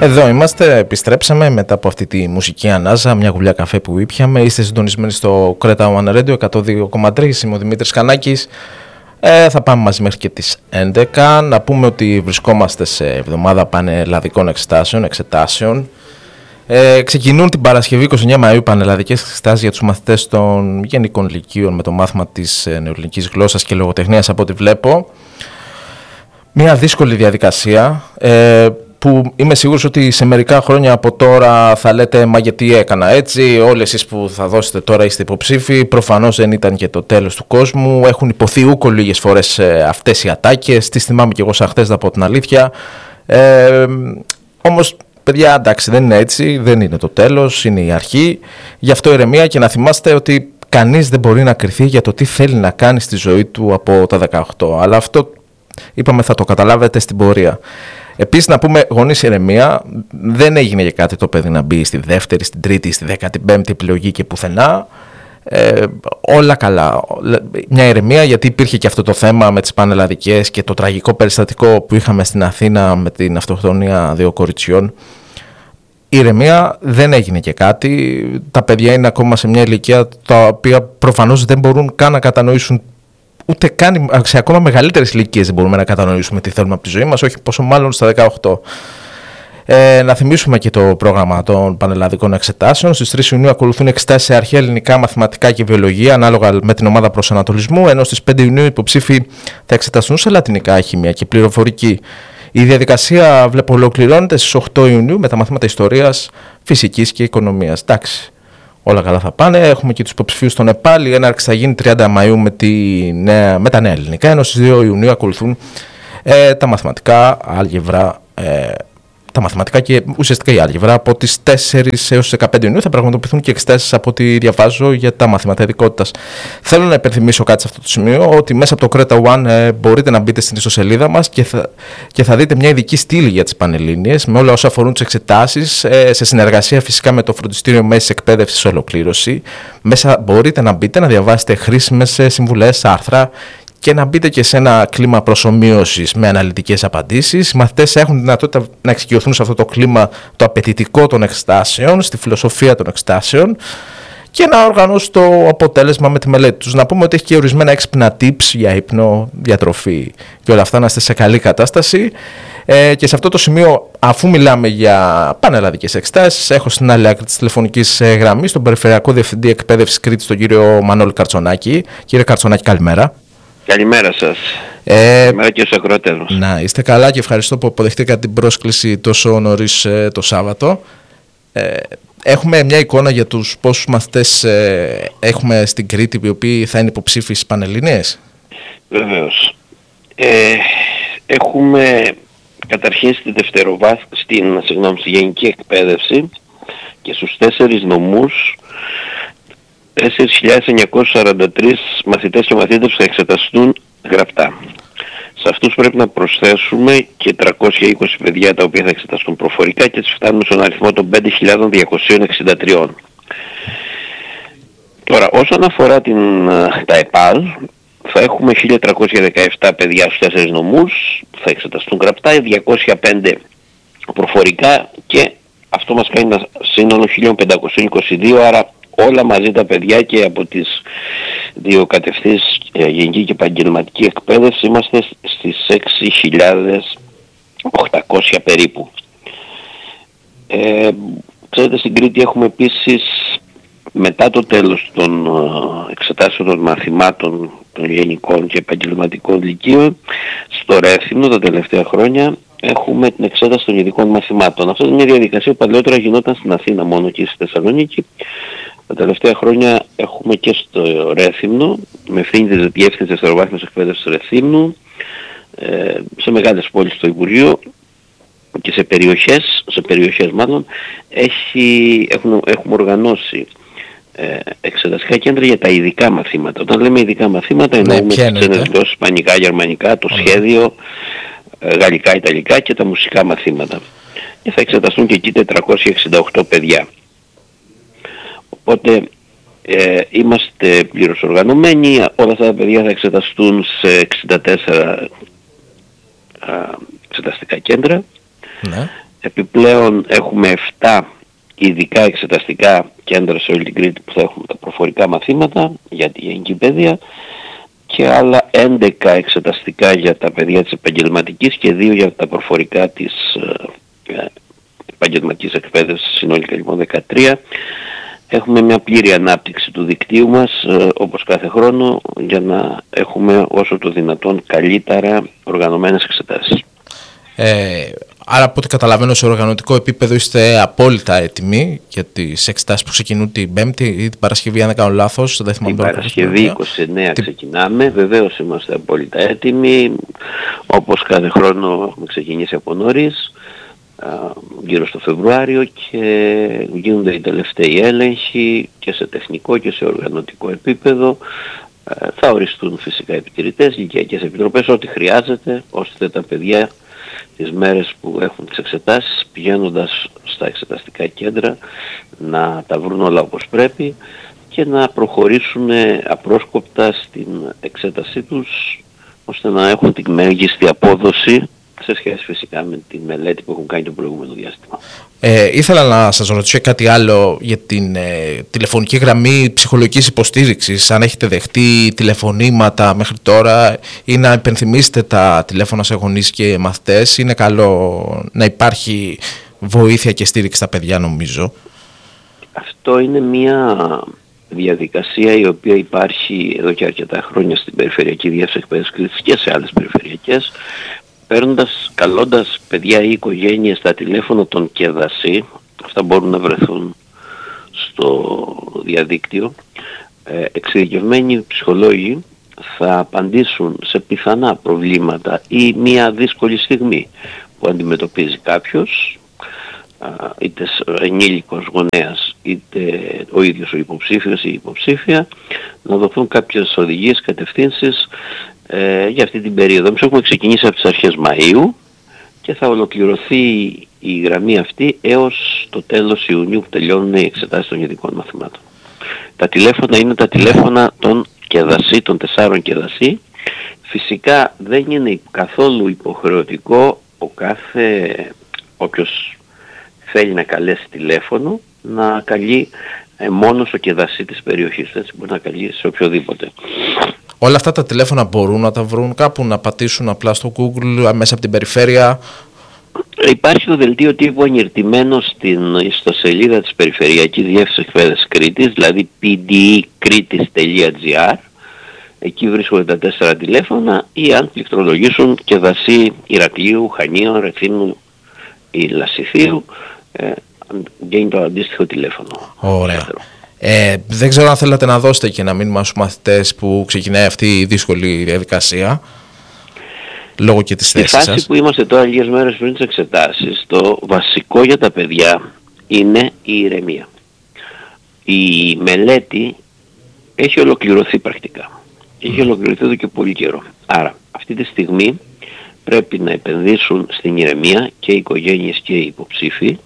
Εδώ είμαστε, επιστρέψαμε μετά από αυτή τη μουσική ανάζα, μια γουλιά καφέ που ήπιαμε. Είστε συντονισμένοι στο Creta One Radio 102,3. Είμαι ο Δημήτρης Κανάκης. Θα πάμε μαζί μέχρι και τις 11. Να πούμε ότι βρισκόμαστε σε εβδομάδα πανελλαδικών εξετάσεων. Ξεκινούν την Παρασκευή 29 Μαΐου πανελλαδικές εξετάσεις για τους μαθητές των γενικών λυκείων με το μάθημα της νεοελληνικής γλώσσας και λογοτεχνίας, από ό,τι βλέπω. Μια δύσκολη διαδικασία που είμαι σίγουρος ότι σε μερικά χρόνια από τώρα θα λέτε «Μα γιατί έκανα έτσι, όλοι εσείς που θα δώσετε τώρα είστε υποψήφοι, προφανώς δεν ήταν και το τέλος του κόσμου, έχουν υποθεί ούκο λίγες φορές αυτές οι ατάκες, τις θυμάμαι και εγώ σαν χτες να πω την αλήθεια». Όμως παιδιά, εντάξει, δεν είναι έτσι, δεν είναι το τέλος, είναι η αρχή. Γι' αυτό ηρεμία και να θυμάστε ότι κανείς δεν μπορεί να κριθεί για το τι θέλει να κάνει στη ζωή του από τα 18. Αλλά αυτό είπαμε θα το καταλάβετε στην πορεία. Επίσης να πούμε γονείς ηρεμία, δεν έγινε για κάτι το παιδί να μπει στη δεύτερη, στην τρίτη, στη 15η επιλογή και πουθενά. Όλα καλά. Μια ηρεμία, γιατί υπήρχε και αυτό το θέμα με τις πανελλαδικές και το τραγικό περιστατικό που είχαμε στην Αθήνα με την αυτοκτονία 2 κοριτσιών. Ηρεμία, δεν έγινε και κάτι. Τα παιδιά είναι ακόμα σε μια ηλικία τα οποία προφανώς δεν μπορούν καν να κατανοήσουν, ούτε καν σε ακόμα μεγαλύτερες ηλικίες δεν μπορούμε να κατανοήσουμε τι θέλουμε από τη ζωή μας, όχι πόσο μάλλον στα 18. Να θυμίσουμε και το πρόγραμμα των πανελλαδικών εξετάσεων. Στις 3 Ιουνίου ακολουθούν εξετάσεις σε αρχαία ελληνικά, μαθηματικά και βιολογία, ανάλογα με την ομάδα προσανατολισμού, ενώ στις 5 Ιουνίου οι υποψήφοι θα εξεταστούν σε λατινικά, χημεία και πληροφορική. Η διαδικασία, βλέπω, ολοκληρώνεται στις 8 Ιουνίου με τα μαθήματα ιστορίας, φυσικής και οικονομίας. Εντάξει, όλα καλά θα πάνε. Έχουμε και τους υποψηφίους στο Νεπάλ. Η έναρξη θα γίνει 30 Μαΐου με τα νέα ελληνικά, ενώ στις 2 Ιουνίου ακολουθούν τα μαθηματικά, άλγευρα, τα μαθηματικά και ουσιαστικά η άλγευρα. Από τις 4 έως 15 Ιουνίου θα πραγματοποιηθούν και εξετάσεις, από ό,τι διαβάζω, για τα μαθήματα ειδικότητας. Θέλω να υπενθυμίσω κάτι σε αυτό το σημείο, ότι μέσα από το Creta One μπορείτε να μπείτε στην ιστοσελίδα μας και θα δείτε μια ειδική στήλη για τις Πανελλήνιες με όλα όσα αφορούν τις εξετάσεις, σε συνεργασία φυσικά με το Φροντιστήριο Μέσης Εκπαίδευσης Ολοκλήρωση. Μέσα μπορείτε να μπείτε να διαβάσετε χρήσιμες συμβουλές, άρθρα, και να μπείτε και σε ένα κλίμα προσομοίωσης με αναλυτικές απαντήσεις. Οι μαθητές έχουν τη δυνατότητα να εξοικειωθούν σε αυτό το κλίμα το απαιτητικό των εξετάσεων, στη φιλοσοφία των εξετάσεων, και να οργανώσουν το αποτέλεσμα με τη μελέτη τους. Να πούμε ότι έχει και ορισμένα έξυπνα tips για ύπνο, διατροφή και όλα αυτά, να είστε σε καλή κατάσταση. Και σε αυτό το σημείο, αφού μιλάμε για πανελλαδικές εξετάσεις, έχω στην άλλη άκρη της τηλεφωνικής γραμμής τον Περιφερειακό Διευθυντή Εκπαίδευσης Κρήτης, τον κύριο Μανώλη Καρτσονάκη. Κύριε Καρτσονάκη, καλημέρα. Καλημέρα σας. Καλημέρα και στους ακροατές μας. Να είστε καλά και ευχαριστώ που αποδεχτήκατε την πρόσκληση τόσο νωρίς το Σάββατο. Έχουμε μια εικόνα για τους πόσους μαθητές έχουμε στην Κρήτη οι οποίοι θα είναι υποψήφιοι στις Πανελλήνιες? Βεβαίως. Έχουμε καταρχήν στη γενική εκπαίδευση και στους 4 νομούς 4.943 μαθητές και μαθήτες που θα εξεταστούν γραπτά. Σε αυτούς πρέπει να προσθέσουμε και 320 παιδιά τα οποία θα εξεταστούν προφορικά και έτσι φτάνουμε στον αριθμό των 5.263. Τώρα, όσον αφορά τα ΕΠΑΛ, θα έχουμε 1.317 παιδιά στους 4 νομούς που θα εξεταστούν γραπτά, 205 προφορικά και αυτό μας κάνει ένα σύνολο 1.522, άρα όλα μαζί τα παιδιά και από τις δύο κατευθύνσεις, γενική και επαγγελματική εκπαίδευση, είμαστε στις 6.800 περίπου. Ξέρετε, στην Κρήτη έχουμε επίσης, μετά το τέλος των εξετάσεων των μαθημάτων των γενικών και επαγγελματικών λυκείων, στο Ρέθυμνο τα τελευταία χρόνια έχουμε την εξέταση των ειδικών μαθημάτων. Αυτό είναι μια διαδικασία που παλαιότερα γινόταν στην Αθήνα μόνο και στη Θεσσαλονίκη. Τα τελευταία χρόνια έχουμε και στο Ρέθυμνο, με ευθύνη της Διεύθυνσης Δευτεροβάθμιας Εκπαίδευσης του Ρεθύμνου, σε μεγάλες πόλεις στο Υπουργείο και σε περιοχές μάλλον, έχουμε οργανώσει εξεταστικά κέντρα για τα ειδικά μαθήματα. Όταν λέμε ειδικά μαθήματα εννοούμε τις ξένες γλώσσες, ισπανικά, γερμανικά, το σχέδιο, γαλλικά, ιταλικά και τα μουσικά μαθήματα. Και θα εξεταστούν και εκεί 468 παιδιά. Οπότε είμαστε πλήρως οργανωμένοι, όλα αυτά τα παιδιά θα εξεταστούν σε 64 εξεταστικά κέντρα. Ναι. Επιπλέον έχουμε 7 ειδικά εξεταστικά κέντρα σε όλη την Κρήτη που θα έχουν τα προφορικά μαθήματα για τη γενική παιδεία και άλλα 11 εξεταστικά για τα παιδιά της επαγγελματικής και 2 για τα προφορικά της επαγγελματικής εκπαίδευσης, συνολικά λοιπόν 13. Έχουμε μια πλήρη ανάπτυξη του δικτύου μας όπως κάθε χρόνο για να έχουμε όσο το δυνατόν καλύτερα οργανωμένες εξετάσεις. Άρα από ό,τι καταλαβαίνω σε οργανωτικό επίπεδο είστε απόλυτα έτοιμοι για τις εξετάσεις που ξεκινούν την Πέμπτη ή την Παρασκευή, αν δεν κάνω λάθος. Την Παρασκευή 29 ξεκινάμε, βεβαίως είμαστε απόλυτα έτοιμοι. Όπως κάθε χρόνο έχουμε ξεκινήσει από νωρίς, γύρω στο Φεβρουάριο, και γίνονται οι τελευταίοι έλεγχοι και σε τεχνικό και σε οργανωτικό επίπεδο. Θα οριστούν φυσικά επιτηρητές, λυκειακές επιτροπές, ό,τι χρειάζεται ώστε τα παιδιά τις μέρες που έχουν τις εξετάσεις, πηγαίνοντας στα εξεταστικά κέντρα, να τα βρουν όλα όπως πρέπει και να προχωρήσουν απρόσκοπτα στην εξέτασή τους, ώστε να έχουν την μέγιστη απόδοση σε σχέση φυσικά με τη μελέτη που έχουν κάνει το προηγούμενο διάστημα. Ήθελα να σας ρωτήσω κάτι άλλο για την τηλεφωνική γραμμή ψυχολογικής υποστήριξης, αν έχετε δεχτεί τηλεφωνήματα μέχρι τώρα, ή να υπενθυμίσετε τα τηλέφωνα σε γονείς και μαθητές. Είναι καλό να υπάρχει βοήθεια και στήριξη στα παιδιά, νομίζω. Αυτό είναι μια διαδικασία η οποία υπάρχει εδώ και αρκετά χρόνια στην Περιφερειακή Διεύθυνση Εκπαίδευσης Κρήτης και σε άλλες περιφερειακές, καλώντας παιδιά ή οικογένειες στα τηλέφωνα των ΚΕΔΑΣΗ, αυτά μπορούν να βρεθούν στο διαδίκτυο, εξειδικευμένοι ψυχολόγοι θα απαντήσουν σε πιθανά προβλήματα ή μια δύσκολη στιγμή που αντιμετωπίζει κάποιος, είτε ενήλικος γονέας είτε ο ίδιος ο υποψήφιος ή η υποψήφια, να δοθούν κάποιες οδηγίες, κατευθύνσεις για αυτή την περίοδο. Εμείς έχουμε ξεκινήσει από τις αρχές Μαΐου και θα ολοκληρωθεί η γραμμή αυτή έως το τέλος Ιουνίου που τελειώνουν οι εξετάσεις των ειδικών μαθημάτων. Τα τηλέφωνα είναι τα τηλέφωνα των ΚΕΔΑΣΗ, των 4 ΚΕΔΑΣΗ. Φυσικά δεν είναι καθόλου υποχρεωτικό όποιος θέλει να καλέσει τηλέφωνο να καλεί μόνο στο ΚΕΔΑΣΗ της περιοχής, έτσι, μπορεί να καλεί σε οποιοδήποτε. Όλα αυτά τα τηλέφωνα μπορούν να τα βρουν κάπου, να πατήσουν απλά στο Google μέσα από την περιφέρεια? Υπάρχει το δελτίο τύπου ανιερτημένο στην ιστοσελίδα της Περιφερειακής Διεύθυνσης Εκπαίδευσης Κρήτης, δηλαδή pdekritis.gr. Εκεί βρίσκονται τα 4 τηλέφωνα, ή αν πληκτρολογήσουν ΚΕΔΑΣΗ Ηρακλείου, Χανίων, Ρεθύμνου ή Λασιθίου, γίνει το αντίστοιχο τηλέφωνο. Ωραία. Δεν ξέρω αν θέλατε να δώσετε και ένα μήνυμα στους μαθητές που ξεκινάει αυτή η δύσκολη διαδικασία, λόγω και της θέσης σας. Στη φάση που είμαστε τώρα, λίγες μέρες πριν τις εξετάσεις, το βασικό για τα παιδιά είναι η ηρεμία. Η μελέτη έχει ολοκληρωθεί πρακτικά. Έχει ολοκληρωθεί εδώ και πολύ καιρό. Άρα αυτή τη στιγμή πρέπει να επενδύσουν στην ηρεμία και οι οικογένειες και οι υποψήφοι,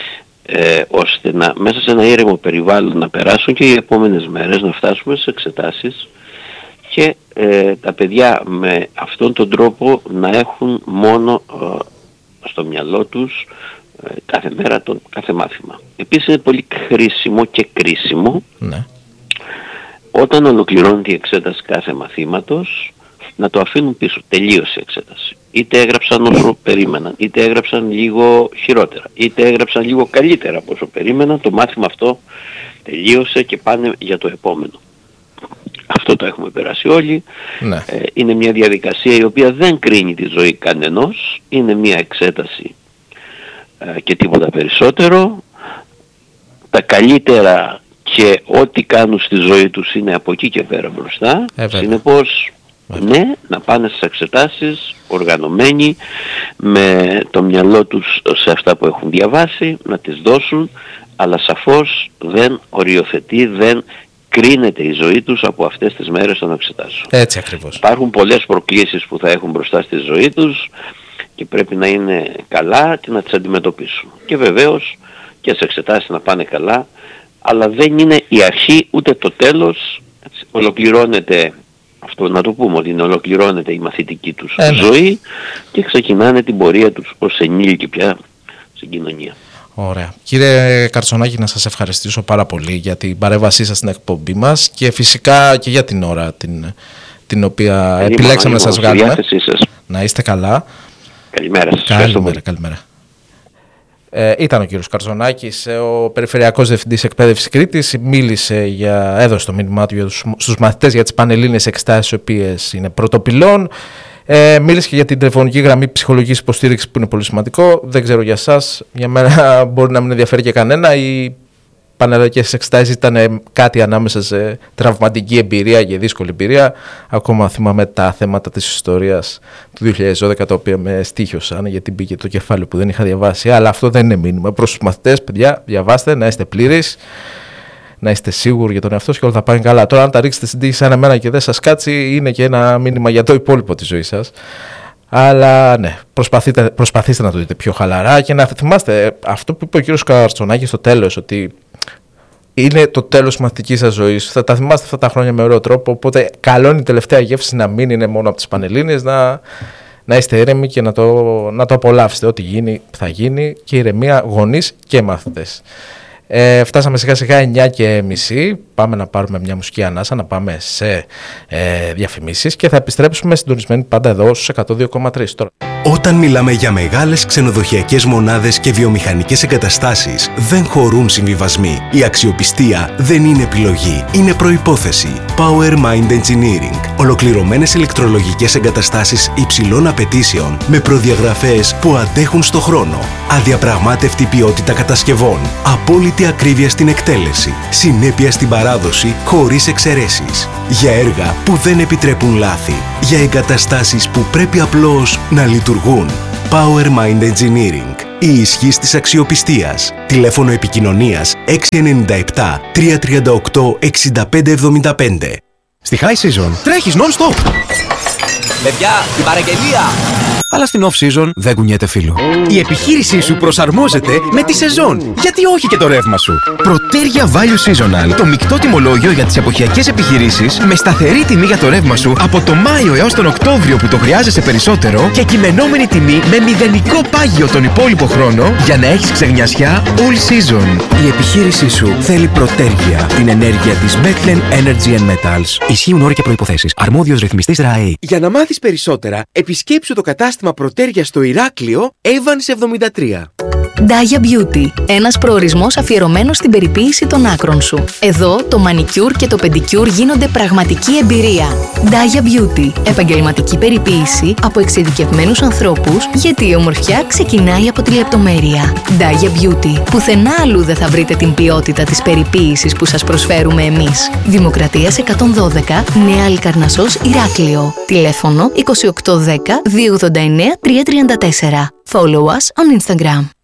ώστε μέσα σε ένα ήρεμο περιβάλλον να περάσουν και οι επόμενες μέρες, να φτάσουμε στις εξετάσεις και τα παιδιά με αυτόν τον τρόπο να έχουν μόνο στο μυαλό τους κάθε μέρα κάθε μάθημα. Επίσης είναι πολύ χρήσιμο και κρίσιμο, ναι, όταν ολοκληρώνεται η εξέταση κάθε μαθήματος, να το αφήνουν πίσω. Τελείωσε η εξέταση. Είτε έγραψαν όσο περίμεναν, είτε έγραψαν λίγο χειρότερα, είτε έγραψαν λίγο καλύτερα από όσο περίμεναν, το μάθημα αυτό τελείωσε και πάνε για το επόμενο. Αυτό το έχουμε περάσει όλοι. Ναι. Είναι μια διαδικασία η οποία δεν κρίνει τη ζωή κανενός. Είναι μια εξέταση και τίποτα περισσότερο. Τα καλύτερα και ό,τι κάνουν στη ζωή τους είναι από εκεί και πέρα μπροστά. Συνεπώς, ναι, να πάνε στις εξετάσεις οργανωμένοι, με το μυαλό τους σε αυτά που έχουν διαβάσει, να τις δώσουν, αλλά σαφώς δεν οριοθετεί, δεν κρίνεται η ζωή τους από αυτές τις μέρες των εξετάσεων. Έτσι ακριβώς. Υπάρχουν πολλές προκλήσεις που θα έχουν μπροστά στη ζωή τους και πρέπει να είναι καλά και να τις αντιμετωπίσουν. Και βεβαίως και στις εξετάσεις να πάνε καλά, αλλά δεν είναι η αρχή ούτε το τέλος. Ολοκληρώνεται αυτό, να το πούμε, ότι ολοκληρώνεται η μαθητική τους ζωή και ξεκινάνε την πορεία τους ως ενήλικοι πια στην κοινωνία. Ωραία. Κύριε Καρτσονάκη, να σας ευχαριστήσω πάρα πολύ για την παρέμβασή σας στην εκπομπή μας και φυσικά και για την ώρα την οποία επιλέξαμε να σας βγάλουμε. Να είστε καλά. Καλημέρα σας. Καλημέρα. Ήταν ο κύριος Καρτσονάκης, ο Περιφερειακός Διευθυντής Εκπαίδευσης Κρήτης, έδωσε το μήνυμά του στους μαθητές για τις πανελλήνιες εξετάσεις, οι οποίες είναι πρωτοπυλών. Μίλησε και για την τηλεφωνική γραμμή ψυχολογικής υποστήριξης, που είναι πολύ σημαντικό. Δεν ξέρω για εσάς, για μένα μπορεί να μην ενδιαφέρει και κανένα. Οι πανελλαδικές εξετάσεις ήταν κάτι ανάμεσα σε τραυματική εμπειρία και δύσκολη εμπειρία. Ακόμα θυμάμαι τα θέματα της ιστορίας του 2012, τα οποία με στοίχωσαν, γιατί μπήκε το κεφάλαιο που δεν είχα διαβάσει. Αλλά αυτό δεν είναι μήνυμα προς τους μαθητές. Παιδιά, διαβάστε, να είστε πλήρεις, να είστε σίγουροι για τον εαυτό σας και όλα θα πάνε καλά. Τώρα, αν τα ρίξετε στην τύχη σαν εμένα και δεν σας κάτσει, είναι και ένα μήνυμα για το υπόλοιπο της ζωής σας. Αλλά ναι, προσπαθήστε να το δείτε πιο χαλαρά και να θυμάστε αυτό που είπε ο κύριος Καρτσονάκης στο τέλος, ότι είναι το τέλος της μαθητικής σας ζωής. Θα τα θυμάστε αυτά τα χρόνια με ωραίο τρόπο. Οπότε, καλό είναι η τελευταία γεύση να μην είναι μόνο από τις πανελλήνιες, να είστε ήρεμοι και να το απολαύσετε. Ό,τι γίνει, θα γίνει, και ηρεμία γονείς και μαθητές. Φτάσαμε σιγά σιγά 9:30. Πάμε να πάρουμε μια μουσική ανάσα, να πάμε σε διαφημίσεις και θα επιστρέψουμε συντονισμένοι πάντα εδώ στους 102,3 τώρα. Όταν μιλάμε για μεγάλες ξενοδοχειακές μονάδες και βιομηχανικές εγκαταστάσεις, δεν χωρούν συμβιβασμοί. Η αξιοπιστία δεν είναι επιλογή, είναι προϋπόθεση. Power Mind Engineering. Ολοκληρωμένες ηλεκτρολογικές εγκαταστάσεις υψηλών απαιτήσεων με προδιαγραφές που αντέχουν στο χρόνο. Αδιαπραγμάτευτη ποιότητα κατασκευών. Απόλυτη ακρίβεια στην εκτέλεση. Συνέπεια στην παράδοση χωρίς εξαιρέσεις. Για έργα που δεν επιτρέπουν λάθη. Για εγκαταστάσεις που πρέπει απλώς να λειτουργούν. Power Mind Engineering. Η ισχύς της αξιοπιστίας. Τηλέφωνο επικοινωνίας 697 338 6575. Στη High Season τρέχεις non-stop. Παιδιά, την παραγγελία! Αλλά στην off-season δεν κουνιέται φίλο. Η επιχείρησή σου προσαρμόζεται με τη σεζόν. Γιατί όχι και το ρεύμα σου. Protergia Value Seasonal. Το μεικτό τιμολόγιο για τις εποχιακές επιχειρήσεις με σταθερή τιμή για το ρεύμα σου από το Μάιο έως τον Οκτώβριο που το χρειάζεσαι περισσότερο και κειμενόμενη τιμή με μηδενικό πάγιο τον υπόλοιπο χρόνο για να έχεις ξεγνιασιά all season. Η επιχείρησή σου θέλει Protergia. Την ενέργεια της Metlen Energy and Metals. Ισχύουν όροι και προϋποθέσεις. Αρμόδιος ρυθμιστής ΡΑΕ. Για να μάθεις περισσότερα, επισκέψου το κατάστημα Protergia στο Ηράκλειο, Evans 73. Daya Beauty. Ένας προορισμός αφιερωμένος στην περιποίηση των άκρων σου. Εδώ το μανικιούρ και το πεντικιούρ γίνονται πραγματική εμπειρία. Daya Beauty. Επαγγελματική περιποίηση από εξειδικευμένους ανθρώπους, γιατί η ομορφιά ξεκινάει από τη λεπτομέρεια. Daya Beauty. Πουθενά αλλού δεν θα βρείτε την ποιότητα της περιποίησης που σας προσφέρουμε εμείς. Δημοκρατίας 112, Νέα Αλικαρνασσός, Ηράκλειο. Τηλέφωνο 2810 289 334. Follow us on Instagram.